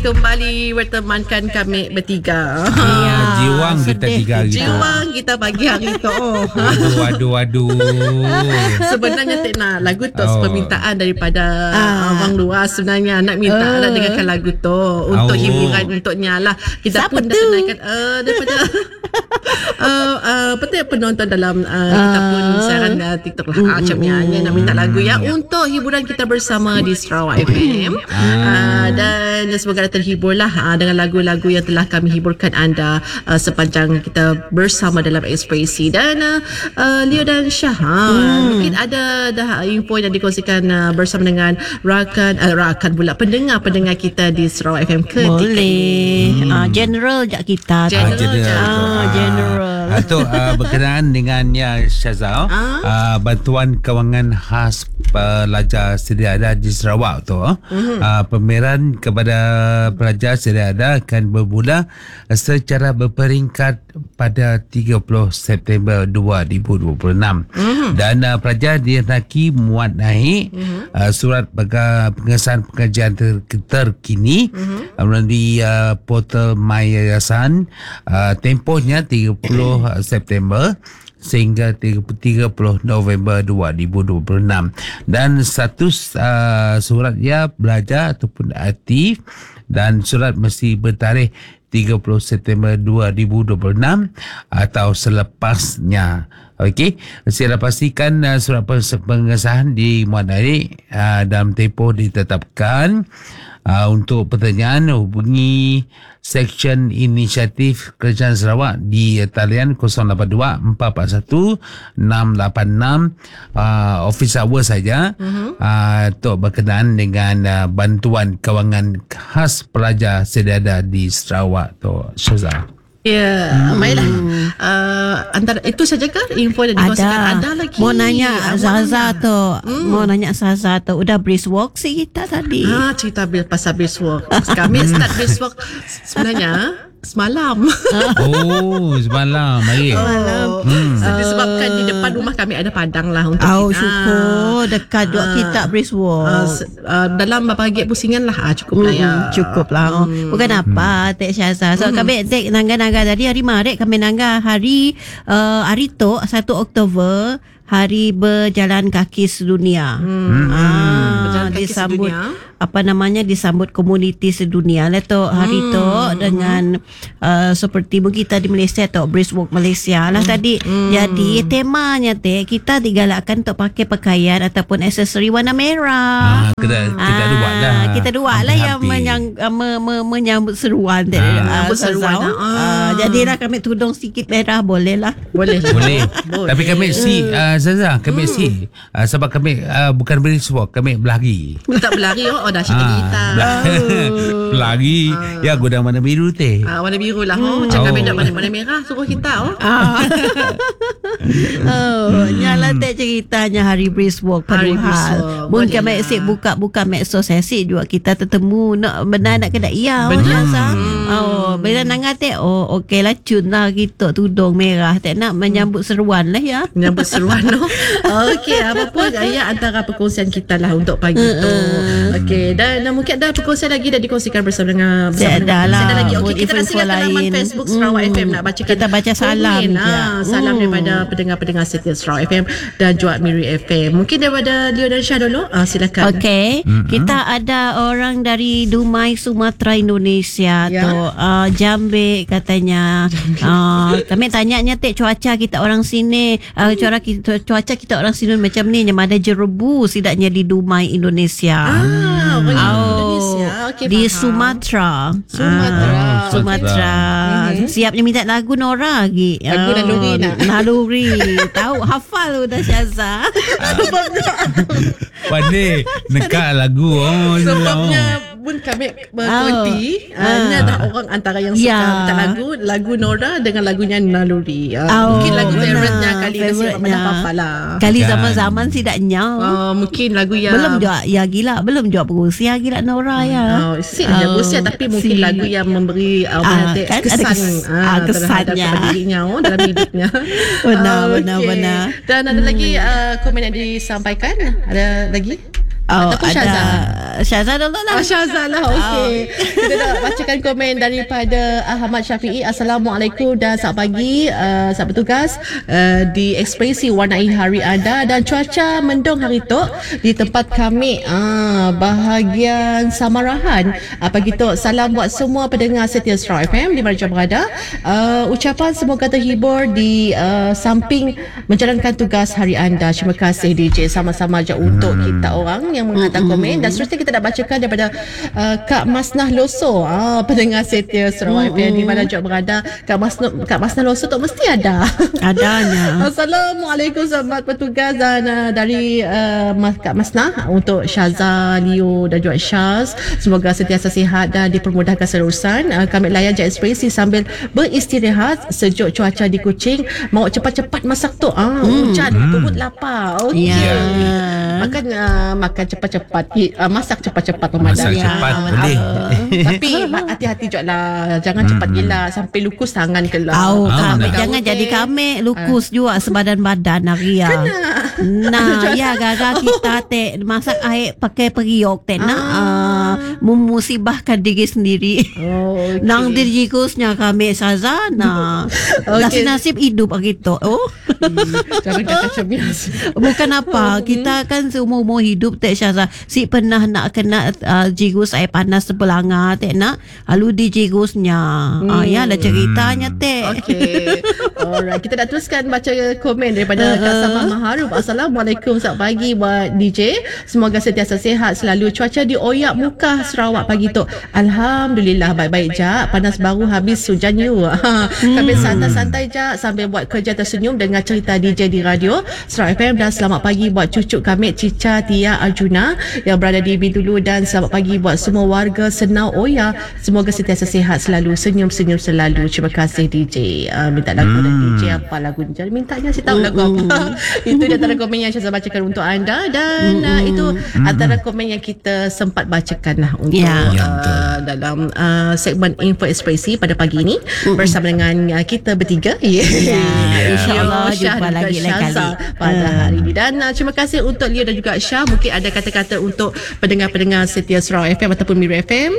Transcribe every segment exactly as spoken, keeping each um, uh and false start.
kembali bertemankan kami bertiga. Ya, jiwang kita tiga hari tu. Jiwang kita pagi hari tu. Aduh, aduh, aduh. Sebenarnya tak nak lagu tu Oh. permintaan daripada Ah. orang luar sebenarnya nak minta Oh. nak dengarkan lagu tu untuk Oh. hiburan untuknya lah. Kita Siapa pun dah tu? senangkan uh, daripada uh, uh, betul penonton dalam uh, kita pun siaran uh, TikTok lah uh, macam ni nak minta lagu ya untuk hiburan kita bersama di Sarawak F M. Uh, dan semoga anda terhibur lah uh, dengan lagu-lagu yang telah kami hiburkan anda uh, sepanjang kita bersama dalam Ekspresi. Dan uh, uh, Leo dan Syah uh, hmm. mungkin ada dah info yang dikongsikan uh, bersama dengan rakan uh, rakan pula pendengar-pendengar kita di Sarawak F M ketika Boleh. ini. Ah, general je kita. General. Ah, general. Ah, general. Atau uh, berkenaan dengannya Syazal, Ah. uh, bantuan kewangan khas pelajar sedia ada di Sarawak tu, mm-hmm. uh, pameran kepada pelajar sedia ada akan bermula secara berperingkat pada tiga puluh September dua ribu dua puluh enam. Mm-hmm. Dan uh, pelajar dihendaki muat naik mm-hmm. uh, surat pega- pengesahan pengajian ter- terkini mm-hmm. uh, melalui uh, portal My Yayasan. Uh, tempohnya tiga puluh September sehingga tiga puluh November dua ribu dua puluh enam. Dan status uh, surat ya belajar ataupun aktif, dan surat mesti bertarikh tiga puluh September dua ribu dua puluh enam atau selepasnya. Okey, saya pastikan uh, surat pengesahan dimuat naik uh, dalam tempoh ditetapkan. Uh, untuk pertanyaan hubungi Seksyen Inisiatif Kerajaan Sarawak di talian kosong lapan dua empat empat satu enam lapan enam uh, office hour saja uh-huh. uh, untuk berkenaan dengan uh, bantuan kewangan khas pelajar sedia ada di Sarawak tu, Syazal. Ya, hmm. baiklah. Uh, antara itu saja kan info yang dikongsikan. Ada. Ada lagi. Mau nanya Ah, Zaza mana? tu. Hmm. Mau nanya Zaza tu. Udah brisk walk sih kita tadi. Ah, cerita bil pasal beeswork. Kami start beeswork sebenarnya semalam. Oh, semalam lagi. Oh, hmm. uh, disebabkan di depan rumah kami ada padang lah untuk Oh, kita. syukur. Dekat dua Ah. kita brisk walk. Uh, se- uh, dalam beberapa gig pusingan lah ah, cukup lah ya. Hmm, cukup lah. Oh. Bukan apa, Tek Syazah. So, Hmm. kami Tek nangga-nangga tadi hari Maret kami nangga hari uh, hari tu satu Oktober, hari berjalan kaki sedunia. Hmm. Ah, Berjalan kaki disambut sedunia. apa namanya disambut komuniti sedunia lah tu hari Hmm. tu dengan uh, seperti kita di Malaysia tu brisk walk Malaysia lah tadi. Hmm. Jadi temanya Tek kita digalakkan untuk pakai pakaian ataupun aksesori warna merah. Ah, kita kita Ah, dua lah. Kita dua lah yang Hampir-hampir. menyang, uh, me, me, menyambut seruan Ah. ah, Menyambut seruan, Sazau. ah. Ah, jadilah kami tudung sikit merah boleh lah. Boleh. Boleh. Boleh. Tapi kami si uh, Zaza, kami si uh, sebab kami uh, bukan brisk walk, kami berlari. Tak berlari oh, oh dah cerita Ah, kita. belah- Berlari. Ya, gudang warna biru teh. Ah, warna biru lah oh. Macam Oh. kami nak warna merah suruh kita oh. Ah. oh, nyala tak ceritanya hari brisk walk Hari penuh brisk hal. walk. Mun Boleh kami lah. asyik buka-buka medsos asyik juga kita tertemu nak benar nak kena iya. Benar. Oh, bila nangat tak oh okey lah cun lah kita tudung merah tak nak menyambut seruan lah ya. Menyambut seruan no. Okey, apa pun ya antara perkongsian kita lah untuk pagi tu. Okey, dan uh, mungkin ada perkongsian lagi dah dikongsikan bersama dengan bersama Saya dah dengan- lah. Saya dah lagi. Okey, Buat kita dah info-info silakan laman lain. Facebook Sarawak Hmm. F M nak bacakan. Kita baca salam komen, je. ah, salam Hmm. daripada pendengar-pendengar setia Sarawak F M dan Juat Miri F M. Mungkin daripada Leo dan Syah dulu. Ah, silakan. Okey, mm-hmm. kita ada orang dari Dumai Sumatera Indonesia Ya. tu, uh, Jambe katanya. Uh, kami tanyanya Tek cuaca kita orang sini, uh, cuaca kita cuaca kita orang sini macam ni, yang ada jerebu sidaknya di Dumai Indonesia. Ah, orang Oh, Indonesia. Okey, di faham. Sumatera. Sumatera. Ah, Sumatera. Mhm. Siapnya minta lagu Nora lagi. Lagu Oh, naluri nak? Naluri. Tahu hafal udah Syazah. Pandai nekak lagu. Oh, Sebabnya pun kami berkonti Oh. uh, ni Ah. ada orang antara yang suka Ya. minta lagu lagu Nora dengan lagunya Naluri. Uh, Oh, mungkin lagu benar. favourite-nya kali ni sebab Favourite-nya. pada Papa lah. Kali Kan. zaman-zaman sidaknya. Uh, mungkin lagu yang Belum juga ya gila, belum juga berusia gila Nora ya. Oh, si dia Oh, berusia tapi mungkin si. lagu yang memberi uh, Ah, menantik kan ada kesan kes- ah, ah, terhadap kesannya. kepada dirinya oh, dalam hidupnya. Benar, Ah, benar, okey. benar. Dan ada lagi uh, komen yang disampaikan? Ada lagi? Oh, Ataupun ada Syazah? Syazah dulu lah. Ah, Syazah lah, okey. Kita nak bacakan komen daripada Ahmad Syafi'i. Assalamualaikum dan selamat pagi uh, sahabat tugas uh, di Ekspresi warnai hari anda dan cuaca mendung hari tu di tempat kami uh, bahagian Samarahan. Uh, pagi tu salam buat semua pendengar setia Sarawak F M di mana sahaja berada. Uh, ucapan semoga terhibur di uh, samping menjalankan tugas hari anda. Terima kasih D J, sama-sama je untuk kita orang yang menghantar komen. Dan seterusnya kita nak bacakan daripada uh, Kak Masnah Loso, ah, pendengar setia Sarawak F M di mana juga berada. Kak Masnah, Kak Masnah Loso tu mesti ada. Adanya. Assalamualaikum selamat petugas dan uh, dari uh, Kak Masnah untuk Syaza, Leo dan juga Syaz. Semoga sentiasa sihat dan dipermudahkan selurusan. Uh, kami layan je Ekspresi sambil beristirahat. Sejuk cuaca di Kuching. Mau cepat-cepat masak tu. Ah, Hmm. hujan, Hmm. perut lapar. Okey. Ya. Makan uh, makan cepat-cepat, uh, masak cepat-cepat Ramadan. Masak Ya, cepat betul. boleh. Tapi hati-hati je lah. Jangan cepat gila sampai lukus tangan ke lah. Au, Ah, kami nak. jangan Okey. jadi kami lukus juga sebadan badan hari ya. Nah, ya gara-gara kita teh masak air pakai periuk teh nak uh, memusibahkan diri sendiri. Oh, okay. Nang diri kusnya kami sazana. Okey. Nasib-nasib hidup begitu. Oh. Jangan kata cebias. Bukan apa, kita kan seumur-umur hidup Tek Syaza. Si pernah nak kena uh, jigus air panas sebelanga Tek nak. Lalu di jigusnya. Hmm. Ah, ya ada ceritanya Tek. Okey. Alright, kita nak teruskan baca komen daripada Kak Samah Maharuf. Assalamualaikum, selamat pagi buat D J. Semoga sentiasa sihat selalu. Cuaca di Oyak Muka Sarawak pagi tu. Alhamdulillah baik-baik je. Panas baru habis hujan you. Kami santai-santai je sambil buat kerja tersenyum dengan cerita D J di radio Sarawak F M. Dan selamat pagi buat cucu kami Cica Tia Arjuna yang berada di Bintulu. Dan selamat pagi buat semua warga Senau Oya. Semoga sentiasa sihat selalu, senyum-senyum selalu. Terima kasih D J. Uh, minta lagu hmm. dari D J apa lagu ni? Jadi mintanya saya tahu lagu apa. Itu di antara komen yang saya bacakan untuk anda. Dan uh, itu antara komen yang kita sempat bacakan lah untuk Ya. Ya, uh, dalam uh, segmen Info Ekspresi pada pagi ini bersama dengan uh, kita bertiga. Yeah. Ya, insyaAllah Leo, Syah jumpa dan lagi juga lain Syaza kali. pada hari ini. Dan uh, terima kasih untuk Leo dan juga Syah. Mungkin ada kata-kata untuk pendengar-pendengar setia Sarawak F M ataupun Mira F M.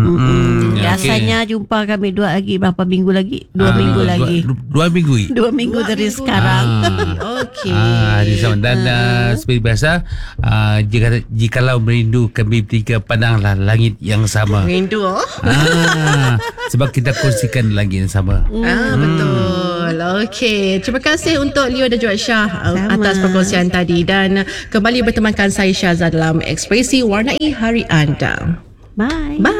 Hmm. Biasanya jumpa kami dua lagi berapa minggu lagi? Dua Ah, minggu dua, lagi. Dua, dua minggu. i. Dua minggu Dua dari minggu. sekarang. Okey. Ah, di sana. Dan uh, seperti biasa, uh, jika jikalau merindu kami bertiga, pandanglah langit yang sama. Rindu oh. Ah, sebab kita kongsikan langit yang sama. Ah, betul. Okey. Terima kasih untuk Leo dan juga Syah uh, Sama. atas perkongsian tadi. Dan uh, kembali bertemankan saya Syaza dalam Ekspresi Warnai Hari Anda. Bye. Bye.